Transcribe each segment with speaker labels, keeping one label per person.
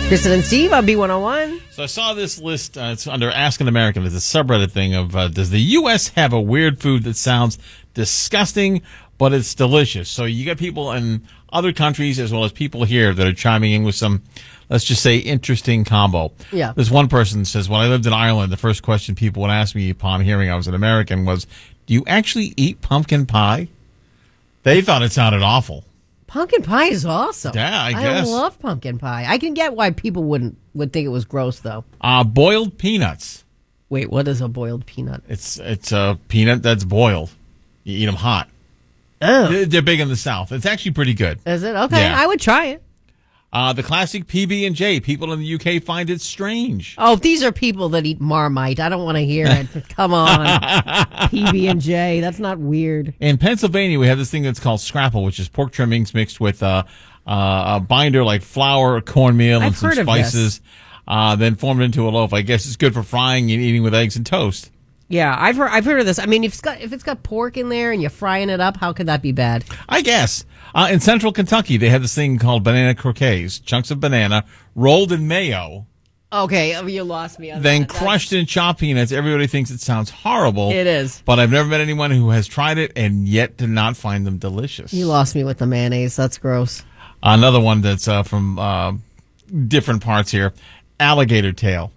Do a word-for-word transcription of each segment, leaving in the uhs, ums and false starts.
Speaker 1: Kristen and Steve on B one oh one.
Speaker 2: So I saw this list. Uh, it's under Ask an American. It's a subreddit thing of uh, does the U S have a weird food that sounds disgusting, but it's delicious? So you get people in other countries as well as people here that are chiming in with some, let's just say, interesting combo.
Speaker 1: Yeah.
Speaker 2: There's one person that says, when I lived in Ireland, the first question people would ask me upon hearing I was an American was, do you actually eat pumpkin pie? They thought it sounded awful.
Speaker 1: Pumpkin pie is awesome.
Speaker 2: Yeah, I guess.
Speaker 1: I love pumpkin pie. I can get why people wouldn't would think it was gross, though.
Speaker 2: Uh, boiled peanuts.
Speaker 1: Wait, what is a boiled peanut?
Speaker 2: It's it's a peanut that's boiled. You eat them hot.
Speaker 1: Oh.
Speaker 2: They're they're big in the South. It's actually pretty good.
Speaker 1: Is it? Okay,
Speaker 2: Yeah.
Speaker 1: I would try it.
Speaker 2: Uh, the classic P B and J. People in the U K find it strange.
Speaker 1: Oh, these are people that eat Marmite. I don't want to hear it. Come on. P B and J. That's not weird.
Speaker 2: In Pennsylvania, we have this thing that's called scrapple, which is pork trimmings mixed with uh, uh, a binder like flour, cornmeal, and
Speaker 1: I've
Speaker 2: some
Speaker 1: heard of
Speaker 2: spices, uh, then formed into a loaf. I guess it's good for frying and eating with eggs and toast.
Speaker 1: Yeah, I've heard, I've heard of this. I mean, if it's got if it's got pork in there and you're frying it up, how could that be bad?
Speaker 2: I guess. Uh, in central Kentucky, they had this thing called banana croquets, chunks of banana rolled in mayo,
Speaker 1: Okay, oh, you lost me on
Speaker 2: then
Speaker 1: that.
Speaker 2: crushed in chopped peanuts. Everybody thinks it sounds horrible.
Speaker 1: It is.
Speaker 2: But I've never met anyone who has tried it and yet did not find them delicious.
Speaker 1: You lost me with the mayonnaise. That's gross.
Speaker 2: Another one that's uh, from uh, different parts here, alligator tail.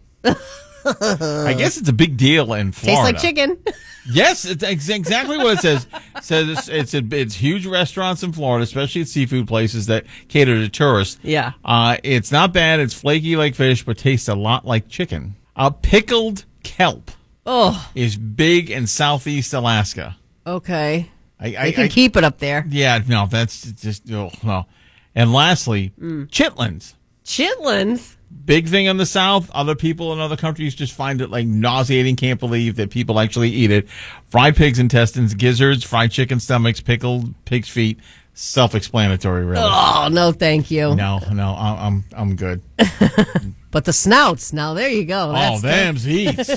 Speaker 2: I guess it's a big deal in Florida.
Speaker 1: Tastes like chicken.
Speaker 2: Yes, it's ex- exactly what it says. It says it's it's, a, it's huge restaurants in Florida, especially at seafood places that cater to tourists.
Speaker 1: Yeah.
Speaker 2: Uh, it's not bad. It's flaky like fish, but tastes a lot like chicken. Uh, pickled kelp
Speaker 1: Oh,
Speaker 2: is big in southeast Alaska.
Speaker 1: okay.
Speaker 2: I,
Speaker 1: You
Speaker 2: I,
Speaker 1: can
Speaker 2: I
Speaker 1: keep it up there.
Speaker 2: Yeah, no, that's just oh, no. And lastly, chitlins.
Speaker 1: Chitlins.
Speaker 2: Big thing in the South. Other people in other countries just find it like nauseating. Can't believe that people actually eat it. Fried pig's intestines, gizzards, fried chicken stomachs, pickled pig's feet. Self-explanatory, really.
Speaker 1: Oh, no, thank you.
Speaker 2: No, no, I- I'm I'm good.
Speaker 1: But the snouts. Now, there you go. That's
Speaker 2: Oh, them's eats.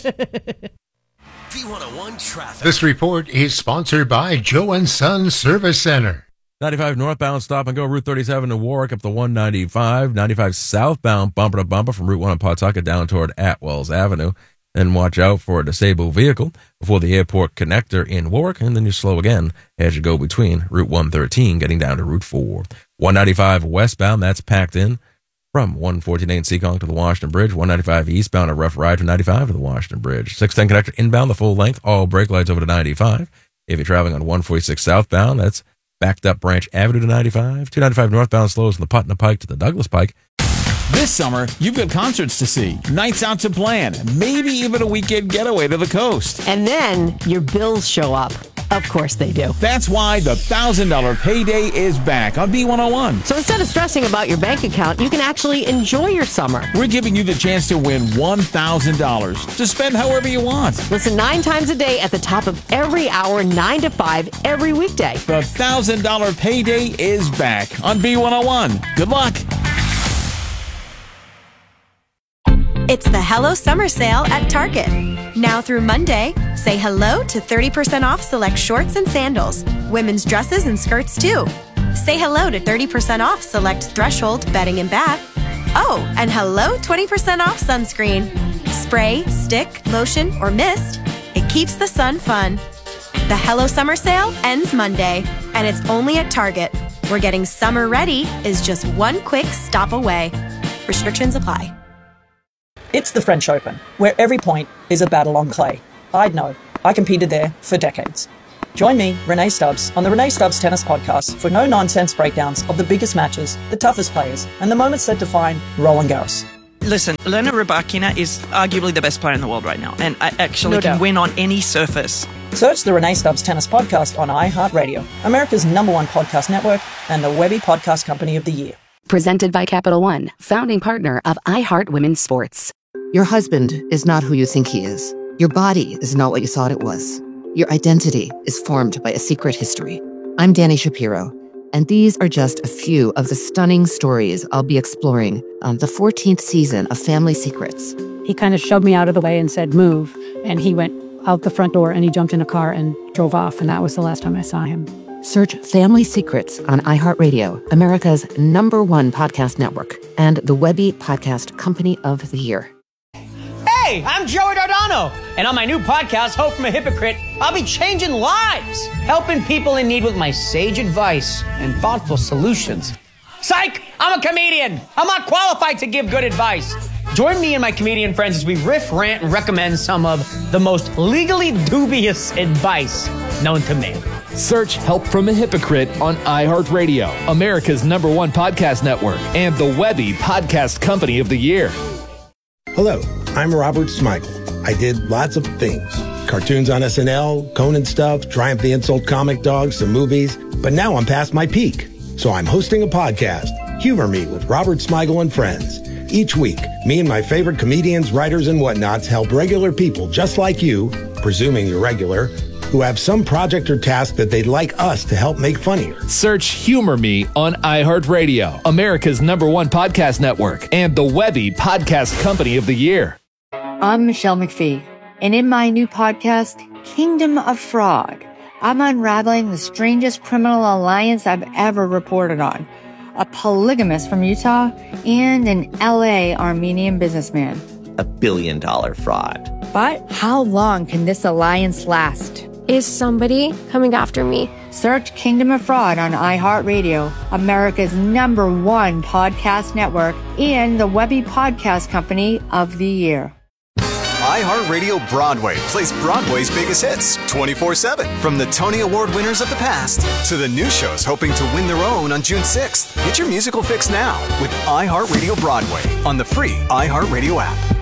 Speaker 3: B one oh one traffic.
Speaker 4: This report is sponsored by Joe and Son Service Center.
Speaker 5: ninety-five northbound, stop and go Route thirty-seven to Warwick up to one ninety-five. ninety-five southbound, bumper to bumper from Route one in Pawtucket down toward Atwells Avenue. Then watch out for a disabled vehicle before the airport connector in Warwick, and then you slow again as you go between Route one thirteen getting down to Route four. one ninety-five westbound, that's packed in from one forty-nine Seekonk to the Washington Bridge. one ninety-five eastbound, a rough ride from ninety-five to the Washington Bridge. six ten connector inbound, the full length, all brake lights over to ninety-five. If you're traveling on one forty-six southbound, that's backed up Branch Avenue to ninety-five. two ninety-five northbound slows from the Putnam Pike to the Douglas Pike.
Speaker 6: This summer, you've got concerts to see, nights out to plan, maybe even a weekend getaway to the coast.
Speaker 7: And then your bills show up. Of course they do.
Speaker 6: That's why the one thousand dollars payday is back on B one oh one.
Speaker 7: So instead of stressing about your bank account, you can actually enjoy your summer.
Speaker 6: We're giving you the chance to win one thousand dollars to spend however you want.
Speaker 7: Listen nine times a day at the top of every hour, nine to five, every weekday.
Speaker 6: The one thousand dollars payday is back on B one oh one. Good luck.
Speaker 8: It's the Hello Summer Sale at Target. Now through Monday, say hello to thirty percent off select shorts and sandals, women's dresses and skirts too. Say hello to thirty percent off select Threshold bedding and bath. Oh, and hello twenty percent off sunscreen. Spray, stick, lotion, or mist. It keeps the sun fun. The Hello Summer Sale ends Monday, and it's only at Target, where getting summer ready is just one quick stop away. Restrictions apply.
Speaker 9: It's the French Open, where every point is a battle on clay. I'd know. I competed there for decades. Join me, Renee Stubbs, on the Renee Stubbs Tennis Podcast for no-nonsense breakdowns of the biggest matches, the toughest players, and the moments that define Roland Garros.
Speaker 10: Listen, Elena Rybakina is arguably the best player in the world right now, and I actually
Speaker 9: No
Speaker 10: can
Speaker 9: doubt.
Speaker 10: win on any surface.
Speaker 9: Search the Renee Stubbs Tennis Podcast on iHeartRadio, America's number one podcast network, and the Webby Podcast Company of the Year.
Speaker 11: Presented by Capital One, founding partner of iHeart Women's Sports.
Speaker 12: Your husband is not who you think he is. Your body is not what you thought it was. Your identity is formed by a secret history. I'm Danny Shapiro, and these are just a few of the stunning stories I'll be exploring on the fourteenth season of Family Secrets.
Speaker 13: He kind of shoved me out of the way and said, move. And he went out the front door and he jumped in a car and drove off. And that was the last time I saw him.
Speaker 12: Search Family Secrets on iHeartRadio, America's number one podcast network, and the Webby Podcast Company of the Year.
Speaker 14: Hey, I'm Joey Dardano, and on my new podcast, Hope from a Hypocrite, I'll be changing lives, helping people in need with my sage advice and thoughtful solutions. Psych! I'm a comedian. I'm not qualified to give good advice. Join me and my comedian friends as we riff, rant, and recommend some of the most legally dubious advice known to man.
Speaker 15: Search Help from a Hypocrite on iHeartRadio, America's number one podcast network, and the Webby Podcast Company of the Year.
Speaker 16: Hello, I'm Robert Smigel. I did lots of things. Cartoons on S N L, Conan stuff, Triumph the Insult comic dogs, some movies. But now I'm past my peak. So I'm hosting a podcast, Humor Me with Robert Smigel and Friends. Each week, me and my favorite comedians, writers, and whatnots help regular people just like you, presuming you're regular, who have some project or task that they'd like us to help make funnier.
Speaker 15: Search Humor Me on iHeartRadio, America's number one podcast network, and the Webby Podcast Company of the Year.
Speaker 17: I'm Michelle McPhee, and in my new podcast, Kingdom of Fraud, I'm unraveling the strangest criminal alliance I've ever reported on. A polygamist from Utah and an L A Armenian businessman.
Speaker 18: A billion dollar fraud.
Speaker 17: But how long can this alliance last?
Speaker 19: Is somebody coming after me?
Speaker 17: Search Kingdom of Fraud on iHeartRadio, America's number one podcast network, and the Webby Podcast Company of the Year.
Speaker 3: iHeartRadio Broadway plays Broadway's biggest hits twenty-four seven. From the Tony Award winners of the past to the new shows hoping to win their own on June sixth. Get your musical fix now with iHeartRadio Broadway on the free iHeartRadio app.